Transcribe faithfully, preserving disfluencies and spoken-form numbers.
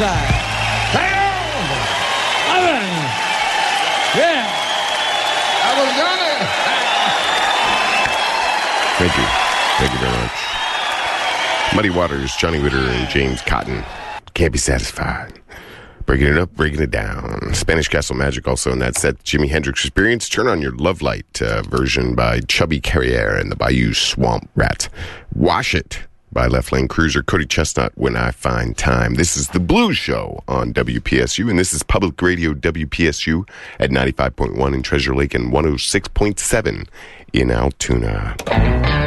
satisfied. Yeah. I was gonna. Thank you. Thank you very much. Muddy Waters, Johnny Witter, and James Cotton. Can't be satisfied. Breaking it up, breaking it down. Spanish Castle Magic also in that set. Jimi Hendrix Experience. Turn on Your Love Light uh, version by Chubby Carriere and the Bayou Swamp Rat. Wash It by Left Lane Cruiser. Cody Chestnut, When I Find Time. This is The Blues Show on W P S U, and this is Public Radio W P S U at ninety-five point one in Treasure Lake and one oh six point seven in Altoona.